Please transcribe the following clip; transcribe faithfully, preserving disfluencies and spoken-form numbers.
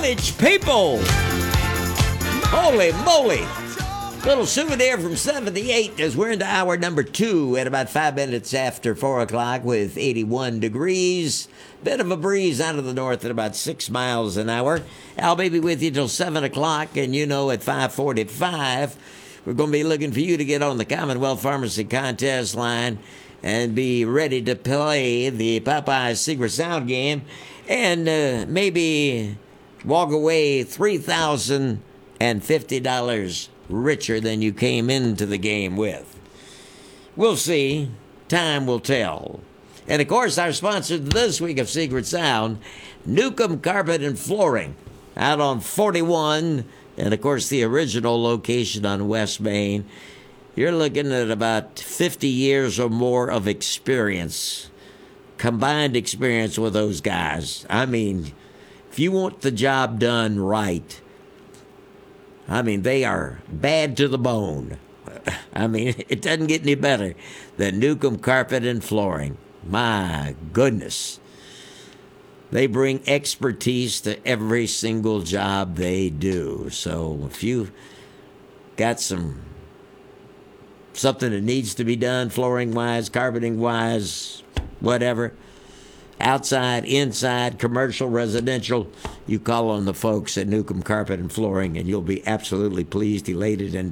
Village people. Holy moly. Little souvenir from seventy-eight as we're into hour number two at about five minutes after four o'clock with eighty-one degrees. Bit of a breeze out of the north at about six miles an hour. Al may be with you till seven o'clock, and you know at five forty-five, we're going to be looking for you to get on the Commonwealth Pharmacy contest line and be ready to play the Popeyes Secret Sound game and uh, maybe walk away three thousand fifty dollars richer than you came into the game with. We'll see. Time will tell. And, of course, our sponsor this week of Secret Sound, Newcomb Carpet and Flooring, out on forty-one, and, of course, the original location on West Main. You're looking at about fifty years or more of experience, combined experience with those guys. I mean, if you want the job done right, I mean, they are bad to the bone. I mean, it doesn't get any better than Newcomb Carpet and Flooring. My goodness. They bring expertise to every single job they do. So if you got some something that needs to be done, flooring-wise, carpeting-wise, whatever, outside, inside, commercial, residential, you call on the folks at Newcomb Carpet and Flooring, and you'll be absolutely pleased, elated, and